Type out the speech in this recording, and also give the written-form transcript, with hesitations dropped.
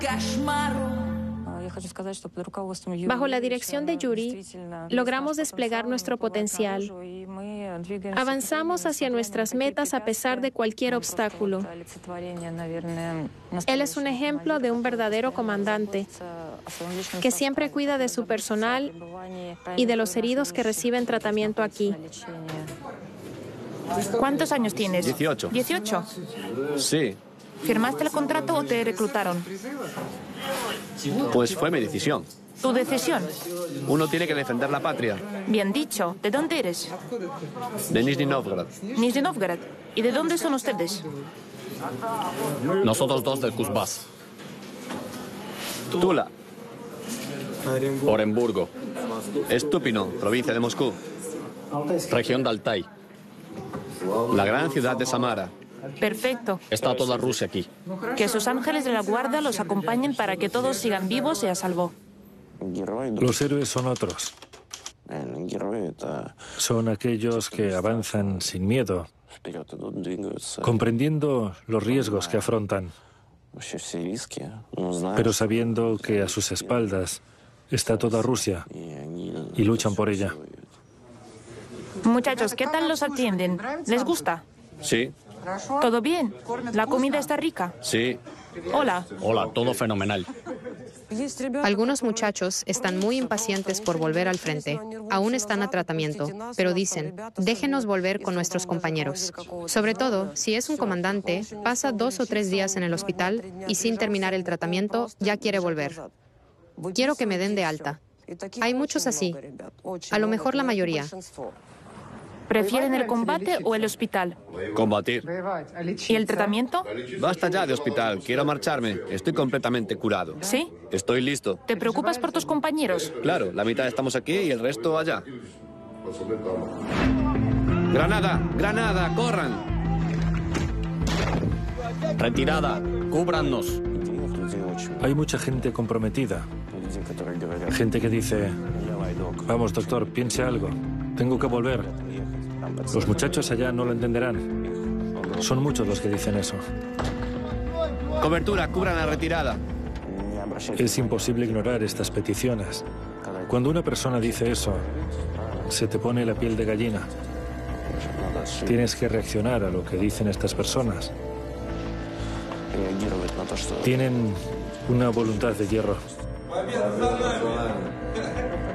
Bajo la dirección de Yuri, logramos desplegar nuestro potencial. Avanzamos hacia nuestras metas a pesar de cualquier obstáculo. Él es un ejemplo de un verdadero comandante que siempre cuida de su personal y de los heridos que reciben tratamiento aquí. ¿Cuántos años tienes? 18. ¿18? Sí, ¿Firmaste el contrato o te reclutaron? pues fue mi decisión. ¿Tu decisión? Uno tiene que defender la patria. Bien dicho. ¿De dónde eres? De Nizhny Novgorod. Nizhny Novgorod. ¿Y de dónde son ustedes? Nosotros dos del Kuzbás. Tula. Oremburgo. Estúpido, provincia de Moscú. Región de Altai. La gran ciudad de Samara. Perfecto. Está toda Rusia aquí. Que sus ángeles de la guarda los acompañen para que todos sigan vivos y a salvo. Los héroes son otros. Son aquellos que avanzan sin miedo, comprendiendo los riesgos que afrontan, pero sabiendo que a sus espaldas está toda Rusia y luchan por ella. Muchachos, ¿qué tal los atienden? ¿Les gusta? Sí, ¿Todo bien? ¿La comida está rica? sí. Hola. Hola, todo fenomenal. Algunos muchachos están muy impacientes por volver al frente. Aún están a tratamiento, pero dicen, déjenos volver con nuestros compañeros. Sobre todo, si es un comandante, pasa 2 o 3 días en el hospital y sin terminar el tratamiento ya quiere volver. Quiero que me den de alta. Hay muchos así, a lo mejor la mayoría. ¿Prefieren el combate o el hospital? Combatir. ¿Y el tratamiento? Basta ya de hospital, quiero marcharme. Estoy completamente curado. ¿Sí? Estoy listo. ¿Te preocupas por tus compañeros? Claro, la mitad estamos aquí y el resto allá. ¡Granada! ¡Granada! ¡Corran! Retirada. Cúbrannos. Hay mucha gente comprometida. Gente que dice, vamos doctor, piense algo, tengo que volver. Los muchachos allá no lo entenderán. Son muchos los que dicen eso. Cobertura, cubran la retirada. Es imposible ignorar estas peticiones. Cuando una persona dice eso, se te pone la piel de gallina. Tienes que reaccionar a lo que dicen estas personas. Tienen una voluntad de hierro.